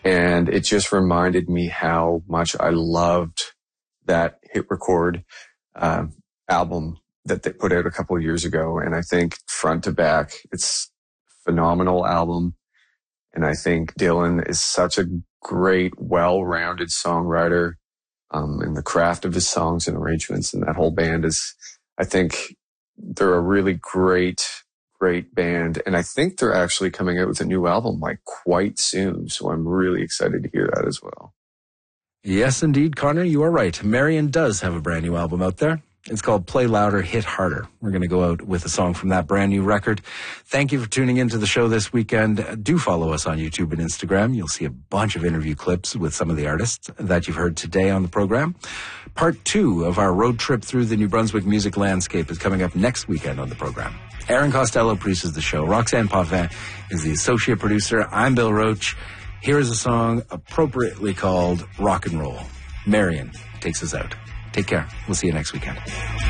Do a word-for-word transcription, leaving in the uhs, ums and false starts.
And it just reminded me how much I loved that Hit Record uh, album that they put out a couple of years ago. And I think front to back, it's a phenomenal album. And I think Dylan is such a great, well-rounded songwriter. Um, and the craft of his songs and arrangements and that whole band is, I think they're a really great, great band. And I think they're actually coming out with a new album like quite soon. So I'm really excited to hear that as well. Yes, indeed, Connor, you are right. Marion does have a brand new album out there. It's called Play Louder, Hit Harder. We're going to go out with a song from that brand new record. Thank you for tuning into the show this weekend. Do follow us on YouTube and Instagram. You'll see a bunch of interview clips with some of the artists that you've heard today on the program. Part two of our road trip through the New Brunswick music landscape is coming up next weekend on the program. Aaron Costello produces the show. Roxanne Pauvin is the associate producer. I'm Bill Roach. Here is a song appropriately called Rock and Roll. Marion takes us out. Take care. We'll see you next weekend.